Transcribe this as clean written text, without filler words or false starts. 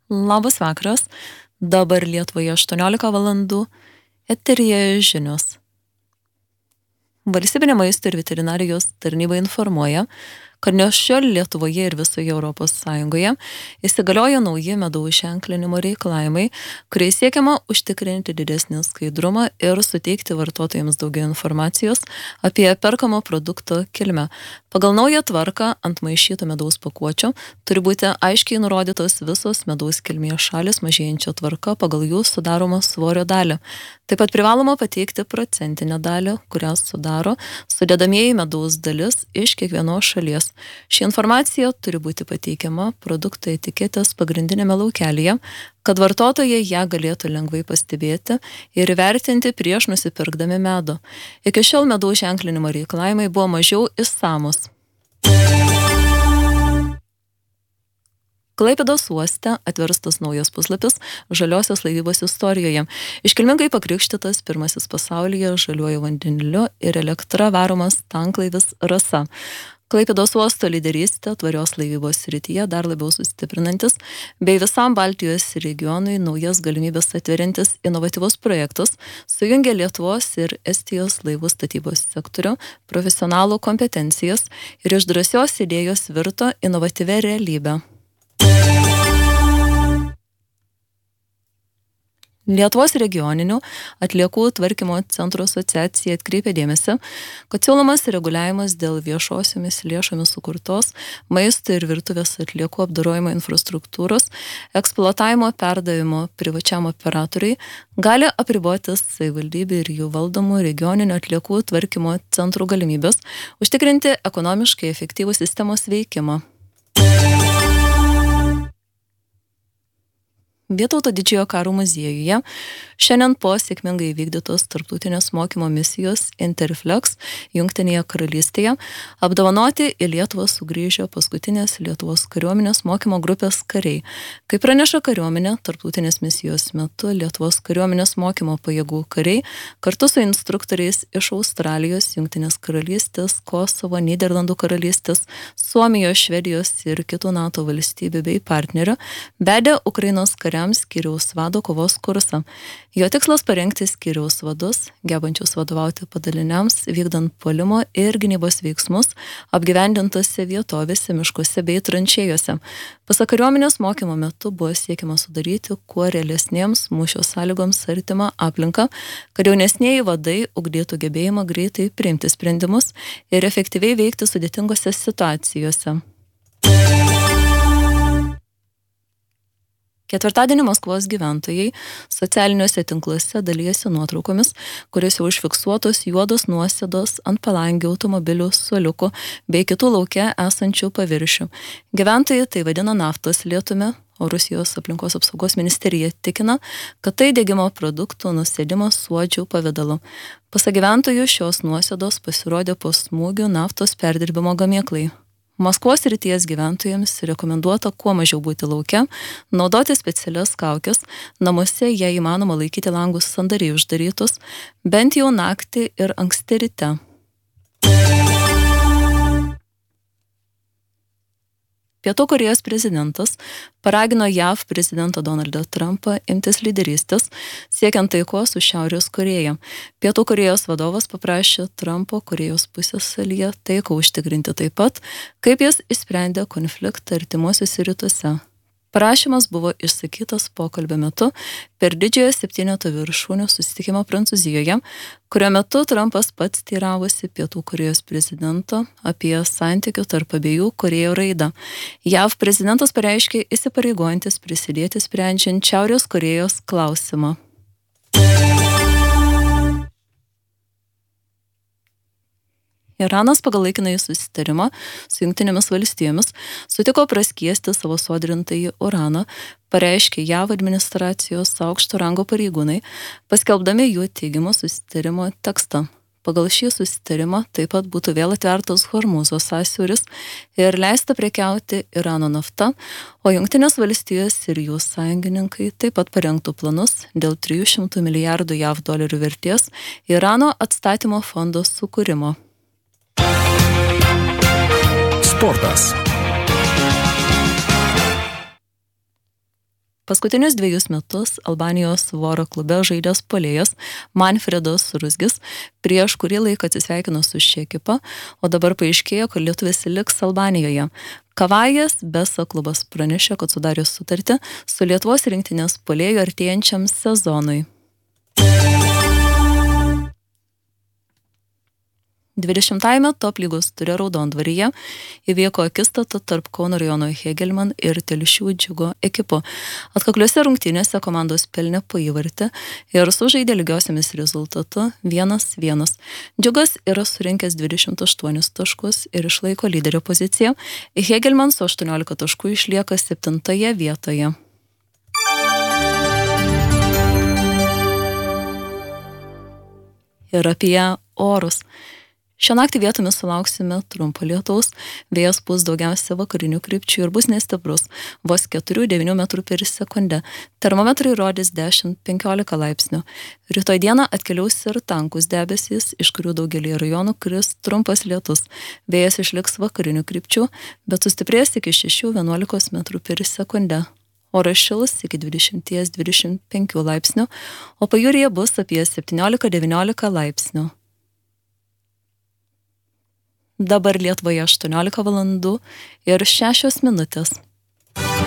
Labas vakaras, dabar Lietuvoje 18 valandų, eteryje žinios. Valstybinė maisto ir veterinarijos tarnyba informuoja, kad nuo šiol Lietuvoje ir visoje Europos Sąjungoje įsigalioja nauji medaus ženklinimo reikalavimai, kuriais siekiama užtikrinti didesnį skaidrumą ir suteikti vartotojams daugiau informacijos apie perkamo produkto kilmę. Pagal naują tvarką ant maišyto medaus pakuočių turi būti aiškiai nurodytos visos medaus kilmės šalys mažėjančia tvarka pagal jų sudaromą svorio dalį. Taip pat privaloma pateikti procentinę dalį, kurią sudaro sudedamieji medaus dalis iš kiekvienos šalies. Ši informacija turi būti pateikiama produkto etiketės pagrindinėme laukelyje, kad vartotojai ją galėtų lengvai pastebėti ir įvertinti prieš nusipirkdami medų. Iki šiol medaus ženklinimo reikalavimai buvo mažiau išsamus. Klaipėdos uoste atverstas naujas puslapis žaliosios laivybos istorijoje. Iškilmingai pakrikštytas pirmasis pasaulyje žaliuoju vandeniliu ir elektra varomas tanklaivis Rasa. Klaipėdos uosto lyderystė tvarios laivybos srityje dar labiau sustiprinantis, bei visam Baltijos regionui naujas galimybės atveriantis inovatyvus projektus sujungia Lietuvos ir Estijos laivų statybos sektorių, profesionalų kompetencijas ir iš drąsios idėjos virto inovatyvia realybė. Lietuvos regioninių atliekų tvarkymo centrų asociacija atkreipė dėmesį, kad siūlomas reguliavimas dėl viešosiomis lėšomis sukurtos maisto ir virtuvės atliekų apdorojimo infrastruktūros eksploatavimo perdavimo privačiam operatoriui gali apriboti savivaldybių ir jų valdomų regioninių atliekų tvarkymo centrų galimybės užtikrinti ekonomiškai efektyvų sistemos veikimą. Vytauto Didžiojo karo muziejuje šiandien po sėkmingai vykdytos tarptautinės mokymo misijos Interflex Jungtinėje karalystėje apdovanoti į Lietuvą sugrįžę paskutinės Lietuvos kariuomenės mokymo grupės kariai. Kaip praneša kariuomenė, tarptautinės misijos metu Lietuvos kariuomenės mokymo pajėgų kariai kartu su instruktoriais iš Australijos, Jungtinės karalystės, Kosovo, Nyderlandų karalystės, Suomijos, Švedijos ir kitų NATO valstybių bei partnerių vedė Ukrainos kariams skyriaus vado kovos kursą. Jo tikslas parengti skyriaus vadus, gebančius vadovauti padaliniams, vykdant puolimo ir gynybos veiksmus, apgyvendintose vietovėse, miškuose bei tranšėjose. Pasak kariuomenės mokymo metu buvo siekiama sudaryti kuo realesnėms mūšio sąlygoms artimą aplinką, kad jaunesnieji vadai ugdytų gebėjimą greitai priimti sprendimus ir efektyviai veikti sudėtingose situacijose. Ketvirtadienį Maskvos gyventojai socialiniuose tinkluose dalijasi nuotraukomis, kuriuose užfiksuotos juodos nuosėdos ant palangių, automobilių, suoliukų bei kitų lauke esančių paviršių. Gyventojai tai vadina naftos lietumi, o Rusijos aplinkos apsaugos ministerija tikina, kad tai degimo produktų nusėdimas suodžių pavidalu. Pasak gyventojų, šios nuosėdos pasirodė po smūgių naftos perdirbimo gamyklai. Maskvos srities gyventojams rekomenduota kuo mažiau būti lauke, naudoti specialias kaukes, namuose jei įmanoma laikyti langus sandariai uždarytus, bent jau naktį ir anksti ryte. Pietų Korėjos prezidentas paragino JAV prezidentą Donaldą Trumpą imtis lyderystės, siekiant taikos su Šiaurės Korėja. Pietų Korėjos vadovas paprašė Trumpo Korėjos pusiasalyje taiką užtikrinti taip pat, kaip jis išsprendė konfliktą artimuosiuose rytuose. Prašymas buvo išsakytas pokalbio metu per didžiojo septyneto viršūnių susitikimą Prancūzijoje, kurio metu Trumpas pats teiravosi Pietų Korėjos prezidento apie santykių tarp abiejų Korėjų raidą. JAV prezidentas pareiškė įsipareigojantis prisidėti sprendžiant Šiaurės Korėjos klausimą. Iranas pagal laikinąjį susitarimą su Jungtinėmis valstijomis sutiko praskiesti savo sodrintąjį uraną, pareiškė JAV administracijos aukšto rango pareigūnai, paskelbdami jų teigimu susitarimo tekstą. Pagal šį susitarimą taip pat būtų vėl atvertas Hormūzo sąsiauris ir leista prekiauti Irano nafta, o Jungtinės valstijos ir jų sąjungininkai taip pat parengtų planus dėl 300 milijardų JAV dolerių vertės Irano atstatymo fondo sukūrimo. Sportas. Paskutinius 2 metus Albanijos Voro klube žaidęs puolėjas Manfredas Ruzgis prieš kurį laiką atsisveikino su šia ekipa, o dabar paaiškėjo, kad lietuvis liks Albanijoje. Kavajas Besa klubas pranešė, kad sudarė sutartį su Lietuvos rinktinės puolėju artėjančiam sezonui. 20-ajame top lygos ture Raudondvaryje įvyko akistata tarp Kauno rajono Hegelman ir Telšių Džiugo ekipų. Atkakliuose rungtynėse komandos pelnė po įvartį ir sužaidė lygiosiamis rezultatu 1-1. Džiugas yra surinkęs 28 taškus ir išlaiko lyderio poziciją. Hegelman su 18 taškų išlieka 7 vietoje. Ir apie orus. Šią naktį vietomis sulauksime trumpo lietaus, vėjas pūs daugiausia vakarinių krypčių ir bus nestiprus, vos 4-9 metrų per sekundę. Termometrai rodys 10-15 laipsnių. Rytoj dieną atkeliaus ir tankus debesys, iš kurių daugelį rajonų kris trumpas lietus. Vėjas išliks vakarinių krypčių, bet sustiprės iki 6-11 metrų per sekundę. Oras šils iki 20-25 laipsnių, o pajūryje bus apie 17-19 laipsnių. Dabar Lietuvoje 18 valandų ir 6 minutės.